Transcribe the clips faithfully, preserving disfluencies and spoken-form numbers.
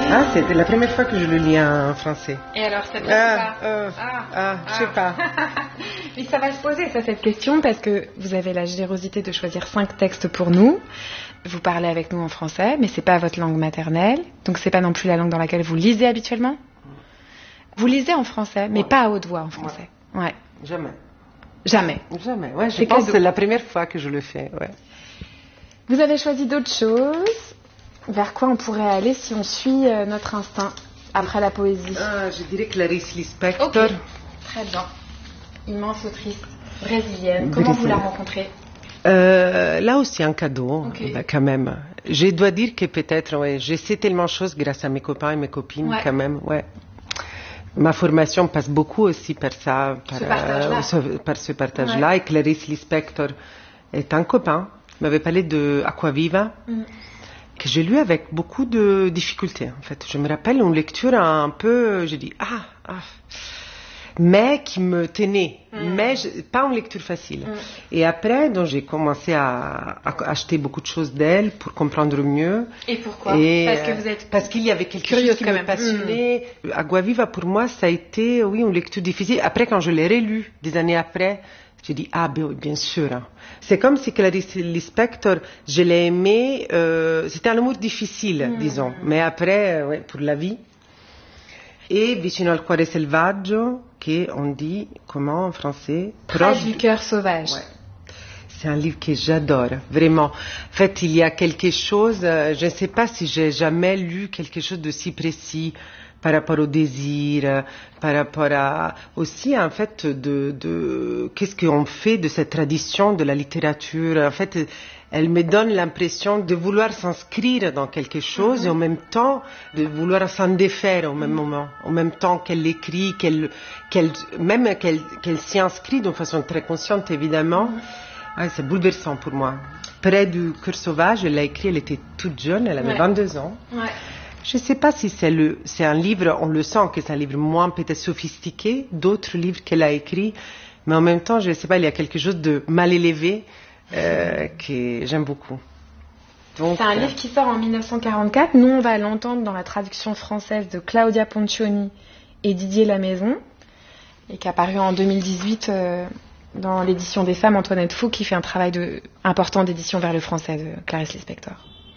Ah, c'était la première fois que je le lis en français. Et alors, ça te plaît Ah, pas euh, Ah, ah, je sais pas. Mais ça va se poser, ça, cette question, parce que vous avez la générosité de choisir cinq textes pour nous. Vous parlez avec nous en français, mais c'est pas votre langue maternelle, donc c'est pas non plus la langue dans laquelle vous lisez habituellement. Vous lisez en français, mais Ouais. pas à haute voix en français. Ouais. ouais. Jamais. Jamais. Jamais. Ouais, je C'est pense cadeau. que c'est la première fois que je le fais. Ouais. Vous avez choisi d'autres choses. Vers quoi on pourrait aller si on suit euh, notre instinct après la poésie? Ah, je dirais Clarice Lispector. Ok. Très bien. Immense autrice brésilienne. Comment vous la rencontrez? Euh, là aussi un cadeau, Okay. bah, quand même. Je dois dire que peut-être, ouais, je sais tellement de choses grâce à mes copains et mes copines, Ouais. quand même, ouais. Ma formation passe beaucoup aussi par ça, par Ce partage-là. euh, ce, par ce partage-là. Ouais. Et Clarice Lispector est un copain. Il m'avait parlé de Aquaviva, Mm. que j'ai lu avec beaucoup de difficultés, en fait. Je me rappelle une lecture un peu, j'ai dit, ah, ah. Mais qui me tenait, Mm. mais je, pas une lecture facile. Mm. Et après, donc, j'ai commencé à, à acheter beaucoup de choses d'elle pour comprendre mieux. Et pourquoi? Et, Parce que vous êtes parce qu'il y avait quelque curieuse chose qui quand me même. passionnait. Mm. Aguaviva, pour moi, ça a été, oui, une lecture difficile. Après, quand je l'ai relu, des années après, j'ai dit, ah, bien, bien sûr. Hein. C'est comme si Clarice Lispector, je l'ai aimé, euh, c'était un amour difficile, Mm. disons. Mais après, ouais, pour la vie. Et Vicino al cuore selvaggio, qui on dit, comment en français? Près du cœur sauvage. Ouais. C'est un livre que j'adore, vraiment. En fait, il y a quelque chose, euh, je ne sais pas si j'ai jamais lu quelque chose de si précis par rapport au désir, euh, par rapport à aussi, en fait, de, de qu'est-ce qu'on fait de cette tradition de la littérature. En fait, elle me donne l'impression de vouloir s'inscrire dans quelque chose mm-hmm. et en même temps de vouloir s'en défaire au même mm-hmm. moment, en même temps qu'elle écrit, qu'elle, qu'elle, même qu'elle, qu'elle s'y inscrit d'une façon très consciente, évidemment. Mm-hmm. Ouais, c'est bouleversant pour moi. Près du cœur sauvage, elle l'a écrit, elle était toute jeune, elle avait ouais. vingt-deux ans. Ouais. Je ne sais pas si c'est, le, c'est un livre, on le sent que c'est un livre moins peut-être sophistiqué, d'autres livres qu'elle a écrits, mais en même temps, je ne sais pas, il y a quelque chose de mal élevé euh, que j'aime beaucoup. Donc, c'est un euh... livre qui sort en dix-neuf cent quarante-quatre. Nous, on va l'entendre dans la traduction française de Claudia Poncioni et Didier Lamaison, et qui est apparu en deux mille dix-huit euh, dans l'édition des Femmes, Antoinette Fou, qui fait un travail de, important d'édition vers le français de Clarice Lispector.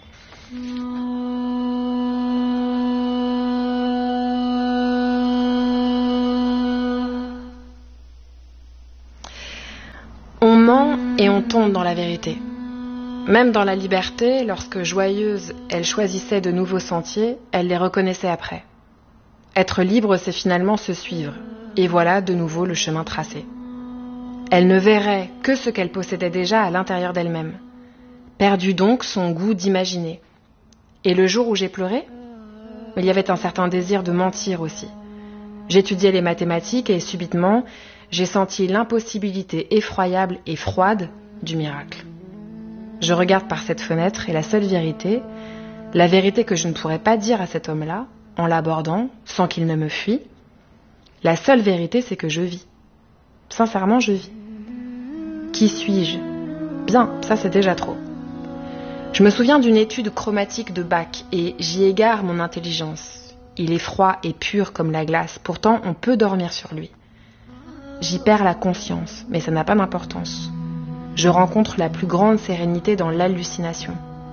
On ment et on tombe dans la vérité. Même dans la liberté, lorsque joyeuse, elle choisissait de nouveaux sentiers, elle les reconnaissait après. Être libre, c'est finalement se suivre. Et voilà de nouveau le chemin tracé. Elle ne verrait que ce qu'elle possédait déjà à l'intérieur d'elle-même. Perdue donc son goût d'imaginer. Et le jour où j'ai pleuré, il y avait un certain désir de mentir aussi. J'étudiais les mathématiques et subitement, j'ai senti l'impossibilité effroyable et froide du miracle. Je regarde par cette fenêtre et la seule vérité, la vérité que je ne pourrais pas dire à cet homme-là, en l'abordant, sans qu'il ne me fuit, la seule vérité, c'est que je vis. Sincèrement, je vis. Qui suis-je? Bien, ça c'est déjà trop. Je me souviens d'une étude chromatique de Bach et j'y égare mon intelligence. Il est froid et pur comme la glace, pourtant on peut dormir sur lui. J'y perds la conscience, mais ça n'a pas d'importance. Je rencontre la plus grande sérénité dans l'hallucination.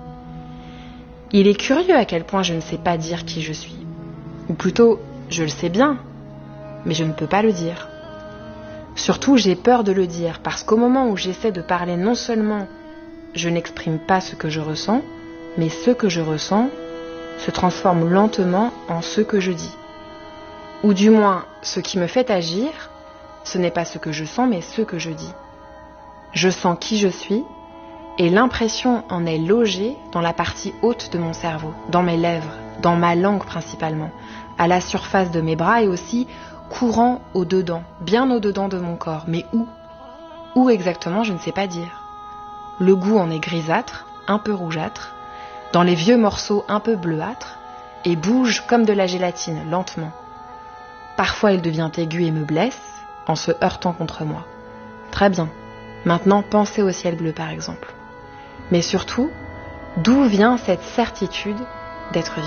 Il est curieux à quel point je ne sais pas dire qui je suis. Ou plutôt, je le sais bien, mais je ne peux pas le dire. Surtout, j'ai peur de le dire, parce qu'au moment où j'essaie de parler, non seulement je n'exprime pas ce que je ressens, mais ce que je ressens se transforme lentement en ce que je dis. Ou du moins, ce qui me fait agir, ce n'est pas ce que je sens, mais ce que je dis. Je sens qui je suis, et l'impression en est logée dans la partie haute de mon cerveau, dans mes lèvres, dans ma langue principalement, à la surface de mes bras et aussi courant au-dedans, bien au-dedans de mon corps. Mais où? Où exactement, je ne sais pas dire. Le goût en est grisâtre, un peu rougeâtre, dans les vieux morceaux un peu bleuâtres, et bouge comme de la gélatine, lentement. Parfois il devient aigu et me blesse, en se heurtant contre moi. Très bien. Maintenant, pensez au ciel bleu, par exemple. Mais surtout, d'où vient cette certitude d'être vivante ?